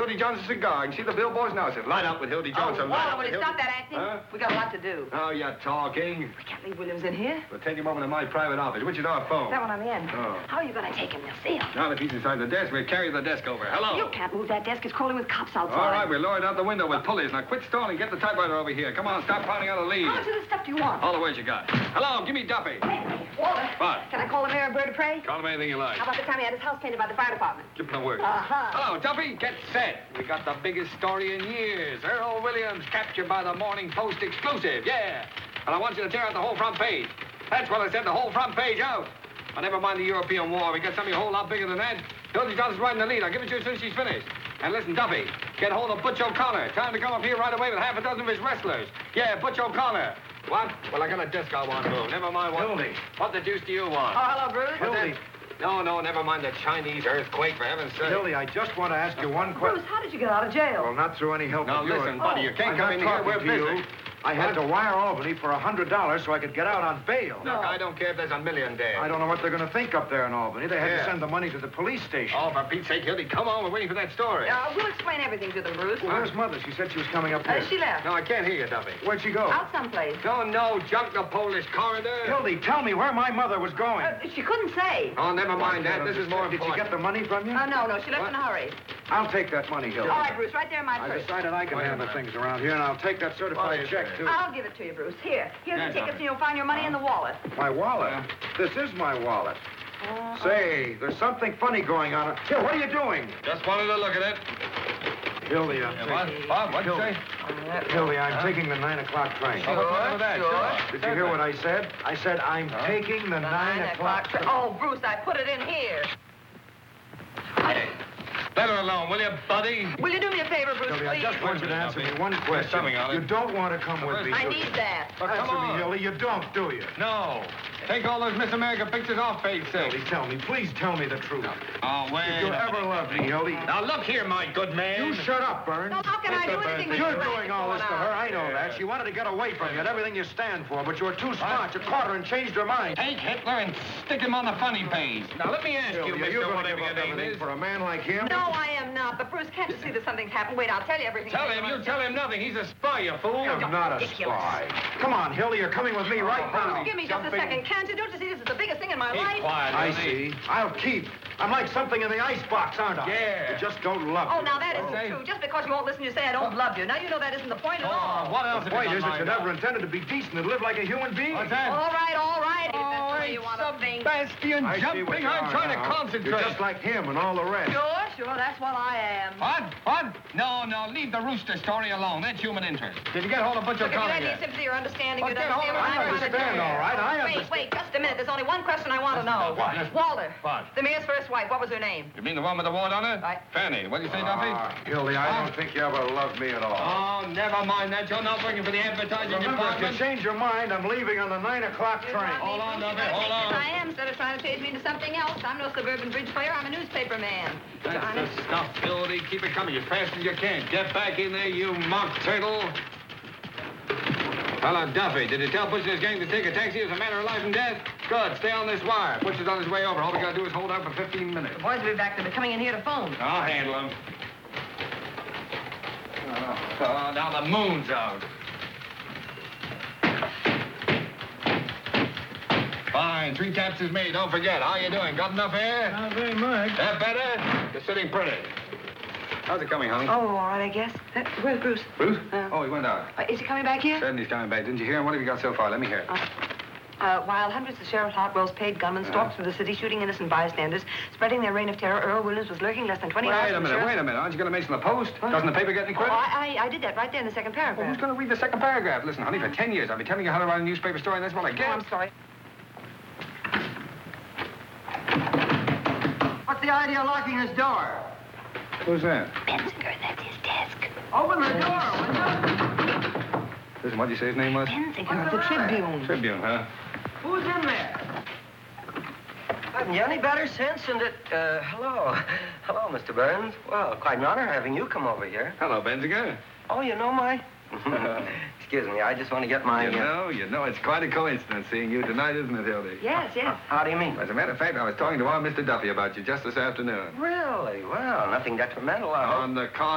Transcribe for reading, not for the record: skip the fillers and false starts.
Hildy Johnson's cigar. You can see the billboards now. It says, light up with Hildy Johnson. Walter, will you stop that acting? Huh? We got a lot to do. Oh, you're talking. We can't leave Williams in here. We'll take him over to my private office. Which is our phone? That one on the end. Oh. How are you going to take him? They'll see him. Now that he's inside the desk, we'll carry the desk over. Hello. You can't move that desk. It's crawling with cops outside. All right, we'll lower it out the window with pulleys. Now quit stalling. Get the typewriter over here. Come on, stop pounding out the leaves. How much of this stuff do you want? All the words you got. Hello, give me Duffy. Walter. What? Can I call the mayor and Bird of Prey? Call him anything you like. How about the time he had his house painted by the fire department? Give him a word. Uh-huh. Hello, Duffy. Get set. We got the biggest story in years. Earl Williams captured by the Morning Post exclusive. Yeah. And I want you to tear out the whole front page. That's what I said, the whole front page out. But never mind the European War. We got something a whole lot bigger than that. Hildy Johnson's right in the lead. I'll give it to you as soon as she's finished. And listen, Duffy, get hold of Butch O'Connor. Tell him to come up here right away with half a dozen of his wrestlers. Yeah, Butch O'Connor. What? Well, I got a desk I want to move. Never mind what... Hildy. What the deuce do you want? Oh, hello, Bruce. Hildy. No, never mind the Chinese earthquake, for heaven's sake. Hildy, I just want to ask you one question. Bruce, how did you get out of jail? Well, not through any help Now, of yours. listen, buddy, you can't I'm come not in here. talking We're to busy. you. I had to wire Albany for $100 so I could get out on bail. Look, I don't care if there's a million dead. I don't know what they're going to think up there in Albany. They had Yeah. to send the money to the police station. Oh, for Pete's sake, Hildy, come on. We're waiting for that story. We'll explain everything to them, Bruce. Well, where's Mother? She said she was coming up here. She left. No, I can't hear you, Duffy. Where'd she go? Out someplace. No, junk the Polish corridor. Hildy, tell me where my mother was going. She couldn't say. Oh, never mind that. This is more Did important. she get the money from you? No, she left What? in a hurry. I'll take that money, Hildy. All right, Bruce, right there in my I purse. decided I can Wait a handle minute. things around here, and I'll take that certified Wait a check, minute. too. I'll give it to you, Bruce. Here's Yeah, the tickets, Duffy. and you'll find your money in the wallet. My wallet? This is my wallet. Say, there's something funny going on. Here, what are you doing? Just wanted to look at it. Hildy, What? What'd you say? Hildy, I'm taking the 9 o'clock train. Oh, what's wrong with that? sure. Did you hear what I said? I said I'm taking the 9 o'clock train. Oh, Bruce, I put it in here. Hey, let her alone, will you, buddy? Will you do me a favor, Bruce, Hildy, I please? just want you to answer me one There's question. something on it. You don't want to come with me, I do need you? that. But come Answer on. me, Hildy. You don't, do you? No. Take all those Miss America pictures off page 6. Hildy, tell me. Please tell me the truth. Oh, wait. If you ever loved me, Hildy. Now, look here, my good man. You shut up, Burns. No, how can I do anything with You're you? doing all this to her. I know that. She wanted to get away from you and everything you stand for, but you were too smart. You caught her and changed her mind. Take Hitler and stick him on the funny page. Now, let me ask you, Hildy, are you Mr. going to Whatever give your up name everything is. for a man like him? No, I am not. But, Bruce, can't you see that something's happened? Wait, I'll tell you everything. Tell him. You tell him nothing. He's a spy, you fool. I'm not a Ridiculous. spy. Come on, Hildy, you're coming with me right now. Give me just a second, can't you? Don't you see this is the biggest thing in my life? Keep quiet, I Hildy. see. I'll keep. I'm like something in the icebox, aren't I? Yeah. You just don't love Oh, me. now that isn't Okay. true. Just because you won't listen, you say I don't love you. Now you know that isn't the point at all. What else The have point you is got that you lined never up? intended to be decent and live like a human being. What's that? All right. If Oh, that's the way you want to think. Sebastian I see jumping. what you I'm are trying now. to concentrate. You're just like him and all the rest. Sure, that's what I am. What? No, leave the rooster story alone. That's human interest. Did you get hold of Butch Look, if you O'Connor had any yet? sympathy or understanding, Well, you'd get understand hold what of it. I'm I trying to do. understand, all right. I understand. Wait, just a minute. There's only one question I want to know. What? Walter. What? The mayor's first wife. What was her name? You mean the one with the wart on her? Right. Fanny. What do you say, Duffy? Hildy, I don't think you ever loved me at all. Oh, never mind that. You're not working for the advertising Remember, if department. you change your mind, I'm leaving on the 9 o'clock You train. want me Hold on, to? Duffy, I hold think on. that I am, instead of trying to change me into something else. I'm no suburban bridge player. I'm a newspaper man. That's the stuff, Hildy. Keep it coming as fast as you can. Get back in there, you mock turtle. Hello, Duffy. Did you tell Butch and his gang to take a taxi as a matter of life and death? Good. Stay on this wire. Butch is on his way over. All we gotta do is hold out for 15 minutes. The boys will be back. They'll be coming in here to phone. I'll handle him. Oh, now the moon's out. Fine. 3 taps is made. Don't forget. How you doing? Got enough air? Not very much. That better? You're sitting pretty. How's it coming, honey? Oh, all right, I guess. Where's Bruce? Bruce? Oh, he went out. Is he coming back here? Said he's coming back. Didn't you hear him? What have you got so far? Let me hear it. While hundreds of Sheriff Hartwell's paid gunmen stalked through the city, shooting innocent bystanders, spreading their reign of terror, Earl Williams was lurking less than 20 hours Wait a from the minute, sheriff- wait a minute. Aren't you going to mention the Post? Doesn't the paper get any credit? I did that right there in the second Well, paragraph. who's going to read the second paragraph? Listen, honey, for 10 years I've been telling you how to write a newspaper story, and that's what I Oh, get. I'm sorry. What's the idea of locking this door? Who's that? Benzinger, that's his desk. Open the door, will you? Listen, what'd you say his name was? Benzinger of the Tribune. Tribune, huh? Who's in there? Haven't you any better sense than that, hello. Hello, Mr. Burns. Well, quite an honor having you come over here. Hello, Benzinger. Oh, you know my... Excuse me, I just want to get my... You know, it's quite a coincidence seeing you tonight, isn't it, Hildy? Yes. How do you mean? As a matter of fact, I was talking to our Mr. Duffy about you just this afternoon. Really? Well, nothing detrimental, I hope. On the con